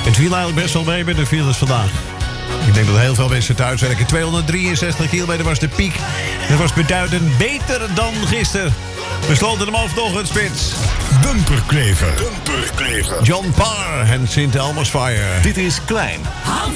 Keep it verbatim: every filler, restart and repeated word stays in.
Het viel eigenlijk best wel mee met de files vandaag. Ik denk dat heel veel mensen thuis werken. tweehonderddrieënzestig kilometer was de piek. Dat was beduidend beter dan gisteren. We sloten hem af nog een spits. Bumperklever. Bumperklever. John Parr en Sint Elmo's Fire. Dit is Klein. Hans